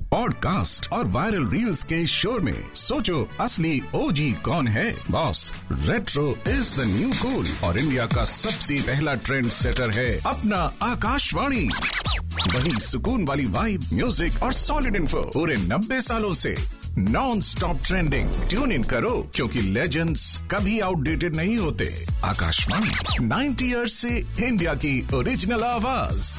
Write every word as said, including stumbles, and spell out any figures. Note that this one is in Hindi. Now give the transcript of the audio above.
पॉडकास्ट और वायरल रील्स के शोर में सोचो असली ओजी कौन है। Boss, retro is the new cool और इंडिया का सबसे पहला ट्रेंड सेटर है अपना आकाशवाणी। वही सुकून वाली वाइब, म्यूजिक और सॉलिड इन्फो पूरे नब्बे सालों से non stop trending. Tune in करो क्योंकि लेजेंड्स कभी आउटडेटेड नहीं होते। आकाशवाणी नाइन्टी ईयर्स से इंडिया की ओरिजिनल आवाज।